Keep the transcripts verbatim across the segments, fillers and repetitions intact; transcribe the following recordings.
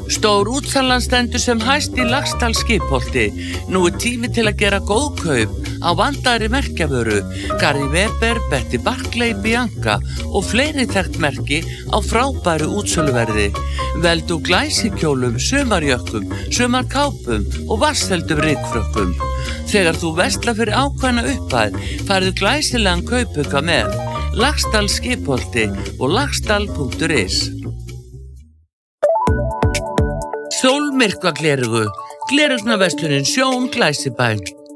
Stór útsalan stendur sem hæst í Laxdal skipholti. Nú er tími til að gera góð kaup á vandaðri merkjavöru, Gary Weber, Betty Barclay, Bianca og fleiri þekkt merki á frábæru útsöluverði. Veldu glæsikjólum, sumarjökkum, sumarkápum og vatnsfeldum rykfrökkum. Þegar þú verslar fyrir ákveðna upphæð, færðu glæsilegan kaupauka með Laxdal skipholti og laxdal punktur is. Sólmyrkva glerugu, glerugnaverslunin Sjón Glæsibæ.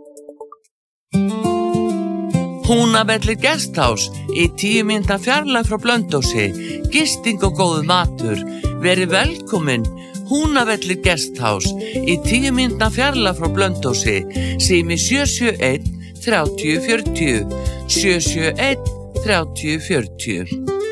Húnavellir Guesthouse í tíu mínútna fjarlægð frá Blönduósi, gisting og góður matur. Verið velkomin, Húnavellir Guesthouse í tíu mínútna fjarlægð frá Blönduósi, sími sjö sjö einn þrjátíu fjörutíu, sjö sjö einn þrjátíu fjörutíu.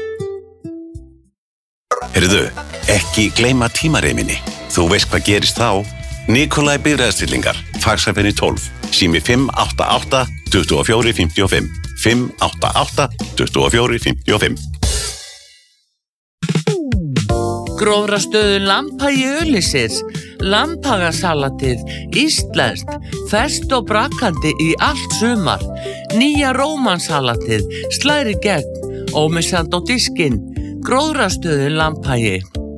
Heyrðu, ekki gleyma tímareiminni. Þú veist hvað gerist þá? Nikolaj Bifreiðastillingar, Faxafeni tólf, sími fimm átta átta, tuttugu og fjögur, fimmtíu og fimm, fimm átta átta, tuttugu og fjögur, fimmtíu og fimm. Grófrastöðun Lambhagi Öllisir, Lambhagasalatið, íslenskt, ferskt og brakandi í allt sumar. Nýja rómansalatið, slæri gegn, ómissandi á diskinn. Grófrastöðun Lambhagi.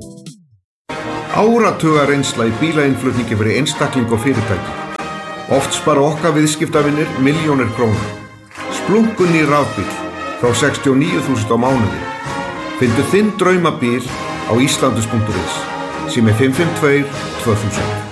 Áratuga reynsla í bílainnflutningi fyrir einstakling og fyrirtæki. Oft spara okkar viðskiptavinir milljónir króna. Splunkun í rafbíl frá sextíu og níu þúsund á mánuði. Fyndu þinn draumabíl á islandus punktur is. Sími fimm fimm tvö tvö þúsund.